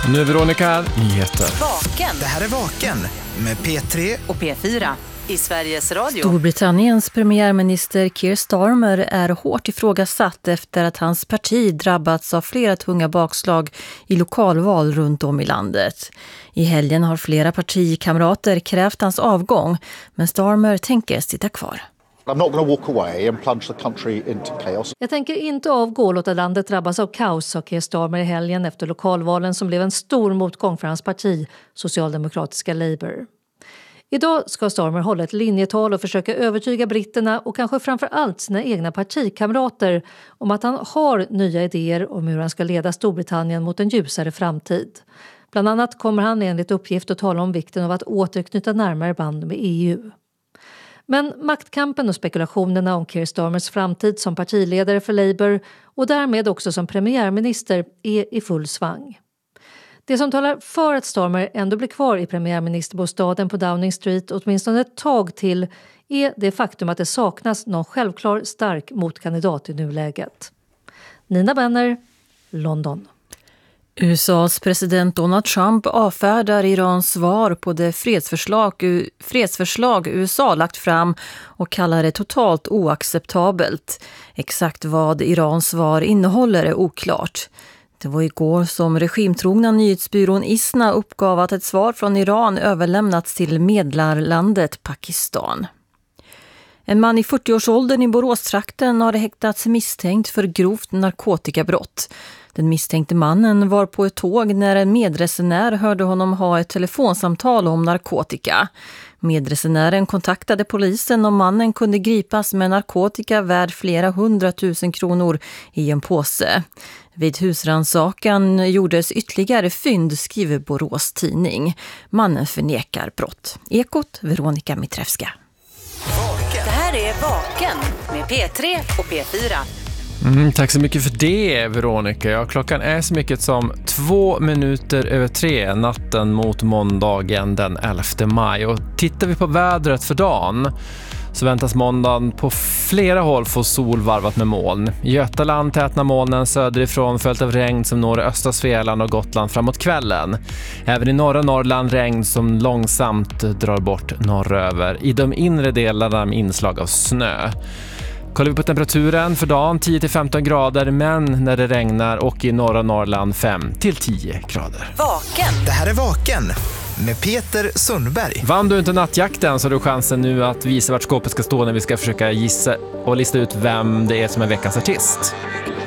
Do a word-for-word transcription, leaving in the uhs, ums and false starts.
Nu är Veronica, nyheter. Vaken. Det här är Vaken med P tre och P fyra i Sveriges Radio. Storbritanniens premiärminister Keir Starmer är hårt ifrågasatt efter att hans parti drabbats av flera tunga bakslag i lokalval runt om i landet. I helgen har flera partikamrater krävt hans avgång, men Starmer tänker sitta kvar. I'm not going to walk away and plunge the country into chaos. Jag tänker inte avgå och låta landet drabbas av kaos, sa Keir Starmer i helgen efter lokalvalen som blev en stor motgång för hans parti, socialdemokratiska Labour. Idag ska Starmer hålla ett linjetal och försöka övertyga britterna och kanske framför allt sina egna partikamrater om att han har nya idéer om hur han ska leda Storbritannien mot en ljusare framtid. Bland annat kommer han enligt uppgift att tala om vikten av att återknyta närmare band med E U. Men maktkampen och spekulationerna om Keir Starmers framtid som partiledare för Labour och därmed också som premiärminister är i full svang. Det som talar för att Starmer ändå blir kvar i premiärministerbostaden på Downing Street åtminstone ett tag till är det faktum att det saknas någon självklar stark motkandidat i nuläget. Nina Benner, London. U S A:s president Donald Trump avfärdar Irans svar på det fredsförslag, fredsförslag U S A lagt fram och kallar det totalt oacceptabelt. Exakt vad Irans svar innehåller är oklart. Det var igår som regimtrogna nyhetsbyrån ISNA uppgav att ett svar från Iran överlämnats till medlarlandet Pakistan. En man i fyrtioårsåldern i Boråstrakten har häktats misstänkt för grovt narkotikabrott. Den misstänkte mannen var på ett tåg när en medresenär hörde honom ha ett telefonsamtal om narkotika. Medresenären kontaktade polisen och mannen kunde gripas med narkotika värd flera hundratusen kronor i en påse. Vid husrannsakan gjordes ytterligare fynd, skriver Borås tidning. Mannen förnekar brott. Ekot, Veronica Mitrevska. Det här är Vaken med P tre och P fyra. Mm, tack så mycket för det, Veronica. Ja, klockan är så mycket som två minuter över tre natten mot måndagen den elfte maj. Och tittar vi på vädret för dagen så väntas måndagen på flera håll få sol varvat med moln. I Götaland tätnar molnen söderifrån följt av regn som når östra Svealand och Gotland framåt kvällen. Även i norra Norrland regn som långsamt drar bort norröver. I de inre delarna med inslag av snö. Kollar vi på temperaturen för dagen tio till femton grader, men när det regnar och i norra Norrland fem till tio grader. Vaken. Det här är Vaken med Peter Sundberg. Vann du inte nattjakten så har du chansen nu att visa vart skåpet ska stå när vi ska försöka gissa och lista ut vem det är som är veckans artist.